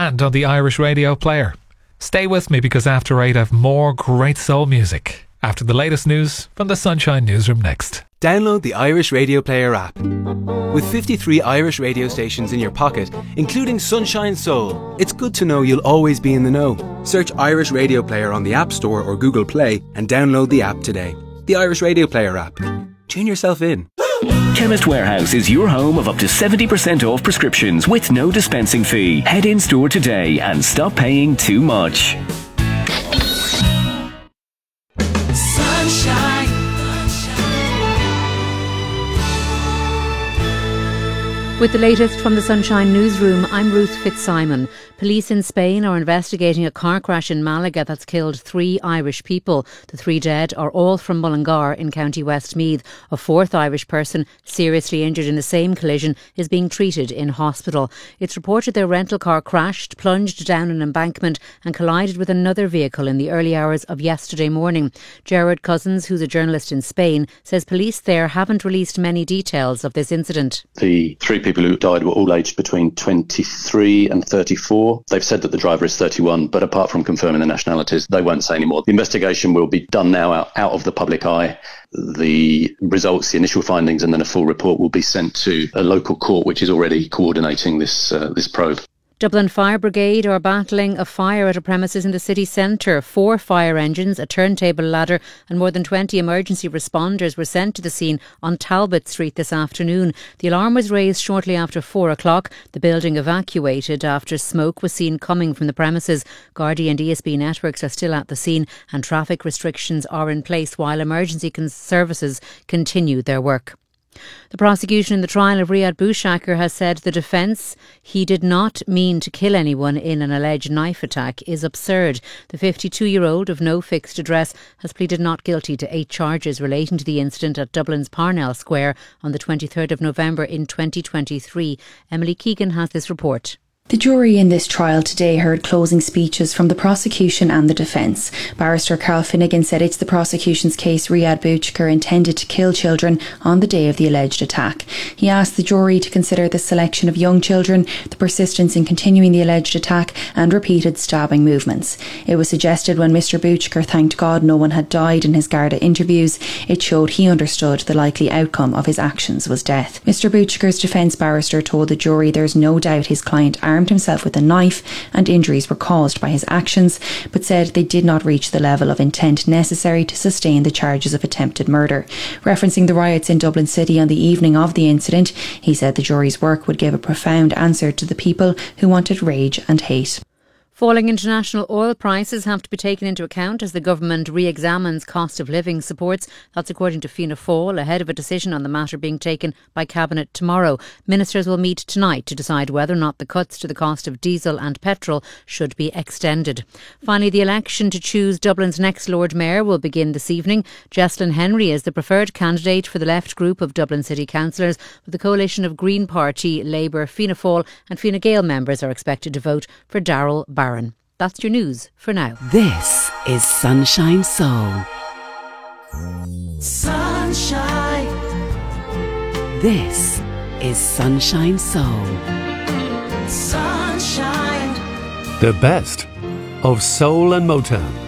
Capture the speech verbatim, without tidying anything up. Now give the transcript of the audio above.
and on the Irish Radio Player. Stay with me because after eight I have more great soul music. After the latest news from the Sunshine Newsroom next. Download the Irish Radio Player app. With fifty-three Irish radio stations in your pocket, including Sunshine Soul, it's good to know you'll always be in the know. Search Irish Radio Player on the App Store or Google Play and download the app today. The Irish Radio Player app. Tune yourself in. Chemist Warehouse is your home of up to seventy percent off prescriptions with no dispensing fee. Head in store today and stop paying too much. Sunshine. With the latest from the Sunshine Newsroom, I'm Ruth Fitzsimon. Police in Spain are investigating a car crash in Malaga that's killed three Irish people. The three dead are all from Mullingar in County Westmeath. A fourth Irish person, seriously injured in the same collision, is being treated in hospital. It's reported their rental car crashed, plunged down an embankment and collided with another vehicle in the early hours of yesterday morning. Gerard Cousins, who's a journalist in Spain, says police there haven't released many details of this incident. The three people who died were all aged between twenty-three and thirty-four. They've said that the driver is thirty-one, but apart from confirming the nationalities, they won't say any more. The investigation will be done now out, out of the public eye. The results, the initial findings, and then a full report will be sent to a local court, which is already coordinating this uh, this probe. Dublin Fire Brigade are battling a fire at a premises in the city centre. Four fire engines, a turntable ladder and more than twenty emergency responders were sent to the scene on Talbot Street this afternoon. The alarm was raised shortly after four o'clock. The building evacuated after smoke was seen coming from the premises. Gardaí and D S B networks are still at the scene and traffic restrictions are in place while emergency services continue their work. The prosecution in the trial of Riyad Bouchakr has said the defence, he did not mean to kill anyone in an alleged knife attack, is absurd. The fifty-two-year-old of no fixed address has pleaded not guilty to eight charges relating to the incident at Dublin's Parnell Square on the twenty-third of November in twenty twenty-three. Emily Keegan has this report. The jury in this trial today heard closing speeches from the prosecution and the defence. Barrister Carl Finnegan said it's the prosecution's case Riyad Bouchakr intended to kill children on the day of the alleged attack. He asked the jury to consider the selection of young children, the persistence in continuing the alleged attack and repeated stabbing movements. It was suggested when Mr Bouchakr thanked God no one had died in his Garda interviews, it showed he understood the likely outcome of his actions was death. Mr Bouchakr's defence barrister told the jury there's no doubt his client armed himself with a knife and injuries were caused by his actions, but said they did not reach the level of intent necessary to sustain the charges of attempted murder. Referencing the riots in Dublin City on the evening of the incident, he said the jury's work would give a profound answer to the people who wanted rage and hate. Falling international oil prices have to be taken into account as the government re-examines cost of living supports. That's according to Fianna Fáil, ahead of a decision on the matter being taken by Cabinet tomorrow. Ministers will meet tonight to decide whether or not the cuts to the cost of diesel and petrol should be extended. Finally, the election to choose Dublin's next Lord Mayor will begin this evening. Jesslyn Henry is the preferred candidate for the left group of Dublin City Councillors, with the coalition of Green Party, Labour, Fianna Fáil and Fine Gael members are expected to vote for Darrell Barron. That's your news for now. This is Sunshine Soul. Sunshine. This is Sunshine Soul. Sunshine. The best of soul and Motown.